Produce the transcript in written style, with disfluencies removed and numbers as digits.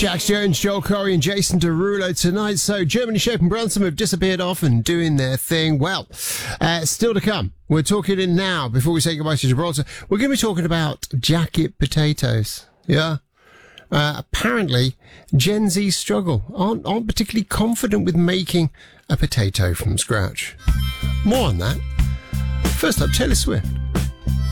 Jax Jones, Joel Corey and Jason Derulo tonight. So Germany, Shape and Brunson have disappeared off and doing their thing. Well, still to come. We're talking in now, before we say goodbye to Gibraltar, we're going to be talking about jacket potatoes. Yeah. Apparently, Gen Z struggle. Aren't particularly confident with making a potato from scratch. More on that. First up, Taylor Swift.